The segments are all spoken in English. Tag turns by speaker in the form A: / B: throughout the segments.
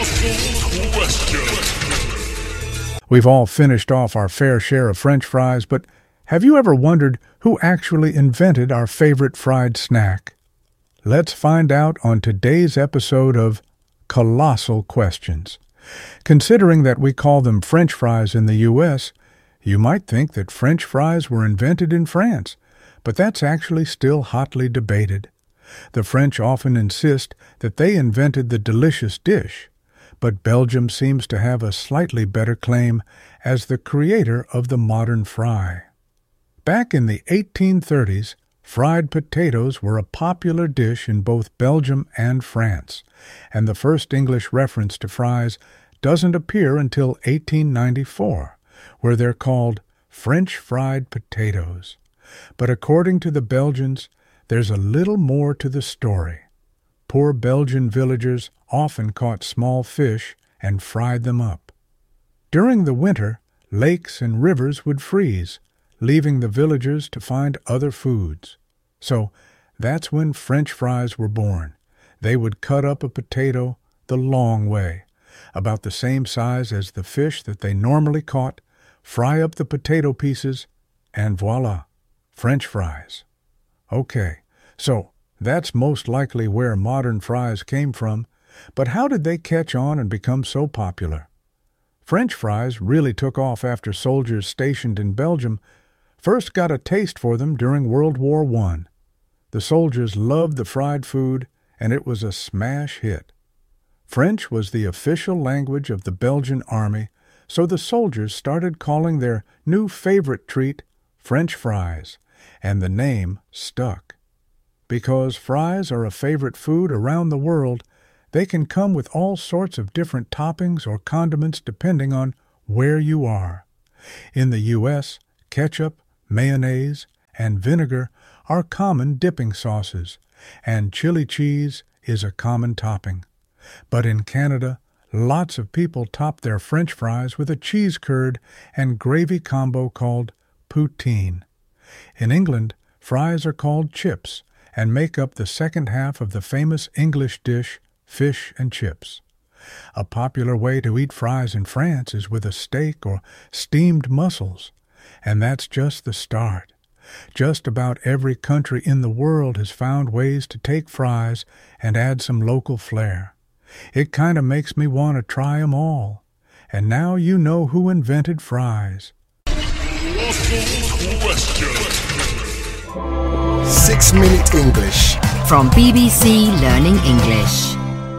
A: We've all finished off our fair share of French fries, but have you ever wondered who actually invented our favorite fried snack? Let's find out on today's episode of Colossal Questions. Considering that we call them French fries in the U.S., you might think that French fries were invented in France, but that's actually still hotly debated. The French often insist that they invented the delicious dish, but Belgium seems to have a slightly better claim as the creator of the modern fry. Back in the 1830s, fried potatoes were a popular dish in both Belgium and France, and the first English reference to fries doesn't appear until 1894, where they're called French fried potatoes. But according to the Belgians, there's a little more to the story. Poor Belgian villagers often caught small fish and fried them up. During the winter, lakes and rivers would freeze, leaving the villagers to find other foods. So that's when French fries were born. They would cut up a potato the long way, about the same size as the fish that they normally caught, fry up the potato pieces, and voila, French fries. Okay, so that's most likely where modern fries came from, but how did they catch on and become so popular? French fries really took off after soldiers stationed in Belgium first got a taste for them during World War I. The soldiers loved the fried food, and it was a smash hit. French was the official language of the Belgian army, so the soldiers started calling their new favorite treat French fries, and the name stuck. Because fries are a favorite food around the world, they can come with all sorts of different toppings or condiments depending on where you are. In the U.S., ketchup, mayonnaise, and vinegar are common dipping sauces, and chili cheese is a common topping. But in Canada, lots of people top their French fries with a cheese curd and gravy combo called poutine. In England, fries are called chips and make up the second half of the famous English dish fish and chips. A popular way to eat fries in France is with a steak or steamed mussels, and that's just the start. Just about every country in the world has found ways to take fries and add some local flair. It kind of makes me want to try 'em all. And now you know who invented fries.
B: 6-Minute English
C: from BBC Learning English.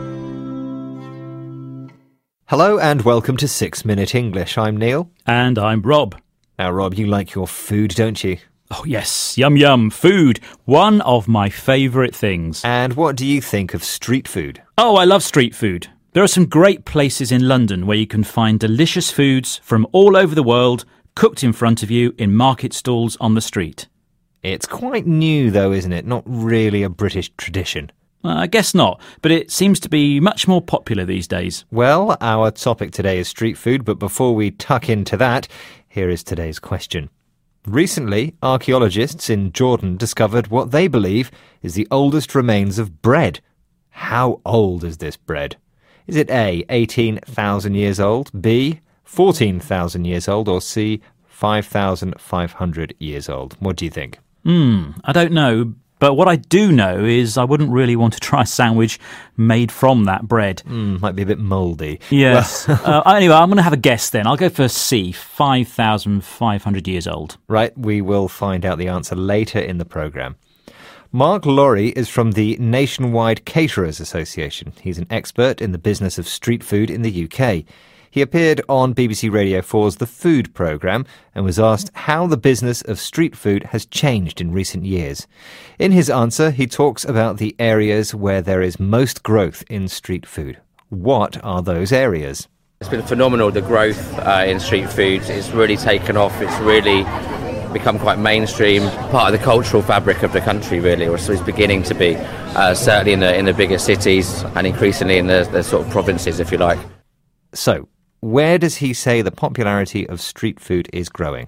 D: Hello and welcome to 6-Minute English. I'm Neil.
E: And I'm Rob.
D: Now, Rob, you like your food, don't you?
E: Oh, yes. Yum, yum. Food. One of my favourite things.
D: And what do you think of street food?
E: Oh, I love street food. There are some great places in London where you can find delicious foods from all over the world cooked in front of you in market stalls on the street.
D: It's quite new, though, isn't it? Not really a British tradition.
E: I guess not, but it seems to be much more popular these days.
D: Well, our topic today is street food, but before we tuck into that, here is today's question. Recently, archaeologists in Jordan discovered what they believe is the oldest remains of bread. How old is this bread? Is it A, 18,000 years old, B, 14,000 years old, or C, 5,500 years old? What do you think?
E: I don't know, but what I do know is I wouldn't really want to try a sandwich made from that bread.
D: Might be a bit mouldy.
E: Yes. Anyway, I'm going to have a guess then. I'll go for C, 5,500 years old.
D: Right, we will find out the answer later in the programme. Mark Laurie is from the Nationwide Caterers Association. He's an expert in the business of street food in the UK. He appeared on BBC Radio 4's The Food programme and was asked how the business of street food has changed in recent years. In his answer, he talks about the areas where there is most growth in street food. What are those areas?
F: It's been phenomenal, the growth in street food. It's really taken off. It's really become quite mainstream, part of the cultural fabric of the country, really, or so it's beginning to be, certainly in the bigger cities and increasingly in the sort of provinces, if you like.
D: So, where does he say the popularity of street food is growing?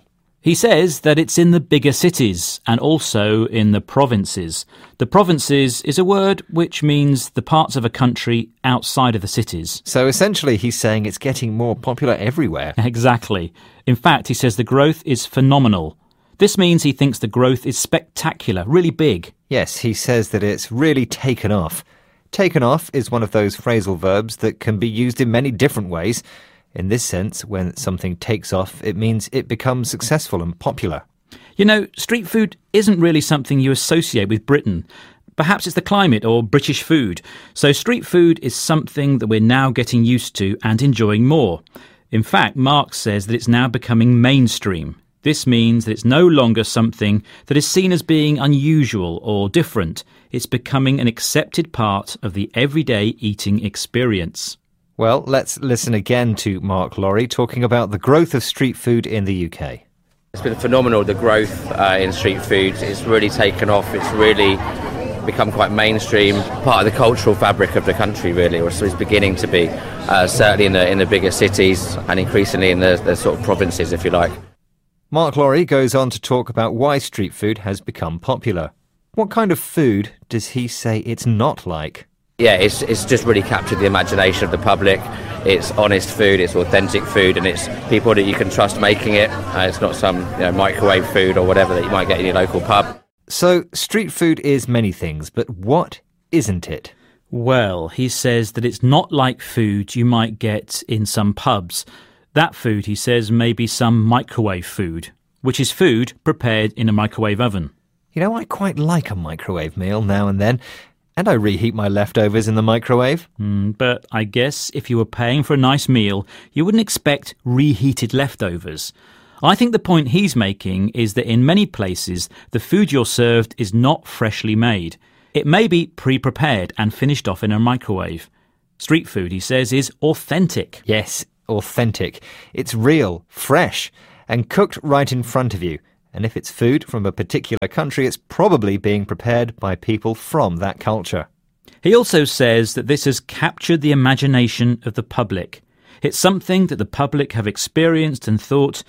E: He says that it's in the bigger cities and also in the provinces. The provinces is a word which means the parts of a country outside of the cities.
D: So essentially he's saying it's getting more popular everywhere.
E: Exactly. In fact, he says the growth is phenomenal. This means he thinks the growth is spectacular, really big.
D: Yes, he says that it's really taken off. Taken off is one of those phrasal verbs that can be used in many different ways. In this sense, when something takes off, it means it becomes successful and popular.
E: You know, street food isn't really something you associate with Britain. Perhaps it's the climate or British food. So street food is something that we're now getting used to and enjoying more. In fact, Mark says that it's now becoming mainstream. This means that it's no longer something that is seen as being unusual or different. It's becoming an accepted part of the everyday eating experience.
D: Well, let's listen again to Mark Lorry talking about the growth of street food in the UK.
F: It's been phenomenal, the growth in street food. It's really taken off. It's really become quite mainstream, part of the cultural fabric of the country, really, or so it's beginning to be, certainly in the bigger cities and increasingly in the sort of provinces, if you like.
D: Mark Lorry goes on to talk about why street food has become popular. What kind of food does he say it's not like?
F: Yeah, it's just really captured the imagination of the public. It's honest food, it's authentic food, and it's people that you can trust making it. It's not some microwave food or whatever that you might get in your local pub.
D: So, street food is many things, but what isn't it?
E: Well, he says that it's not like food you might get in some pubs. That food, he says, may be some microwave food, which is food prepared in a microwave oven.
D: You know, I quite like a microwave meal now and then. And I reheat my leftovers in the microwave.
E: But I guess if you were paying for a nice meal, you wouldn't expect reheated leftovers. I think the point he's making is that in many places, the food you're served is not freshly made. It may be pre-prepared and finished off in a microwave. Street food, he says, is authentic.
D: Yes, authentic. It's real, fresh, and cooked right in front of you. And if it's food from a particular country, it's probably being prepared by people from that culture.
E: He also says that this has captured the imagination of the public. It's something that the public have experienced and thought,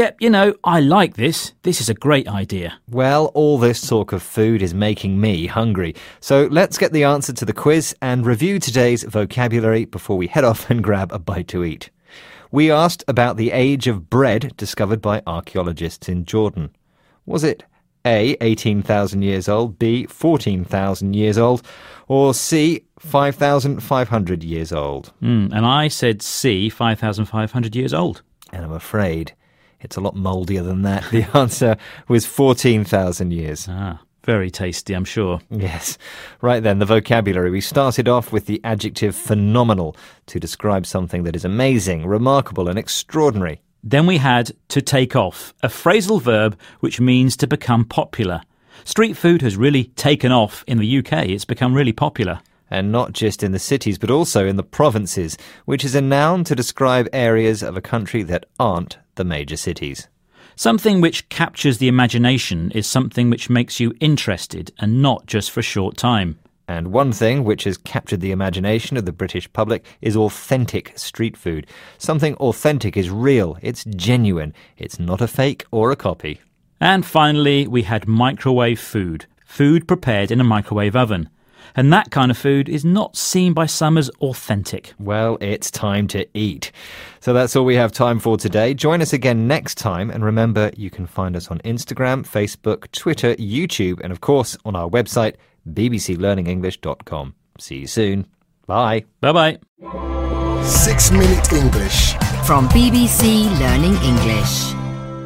E: I like this. This is a great idea.
D: Well, all this talk of food is making me hungry. So let's get the answer to the quiz and review today's vocabulary before we head off and grab a bite to eat. We asked about the age of bread discovered by archaeologists in Jordan. Was it A, 18,000 years old, B, 14,000 years old, or C, 5,500 years old?
E: And I said C, 5,500 years old.
D: And I'm afraid it's a lot mouldier than that. The answer was 14,000 years.
E: Very tasty, I'm sure.
D: Yes. Right then, the vocabulary. We started off with the adjective phenomenal to describe something that is amazing, remarkable and extraordinary.
E: Then we had to take off, a phrasal verb which means to become popular. Street food has really taken off in the UK. It's become really popular.
D: And not just in the cities, but also in the provinces, which is a noun to describe areas of a country that aren't the major cities.
E: Something which captures the imagination is something which makes you interested and not just for a short time.
D: And one thing which has captured the imagination of the British public is authentic street food. Something authentic is real, it's genuine, it's not a fake or a copy.
E: And finally, we had microwave food, food prepared in a microwave oven. And that kind of food is not seen by some as authentic.
D: Well, it's time to eat. So that's all we have time for today. Join us again next time. And remember, you can find us on Instagram, Facebook, Twitter, YouTube, and of course on our website, bbclearningenglish.com. See you soon. Bye.
E: Bye-bye.
B: 6 Minute English.
C: From BBC Learning English.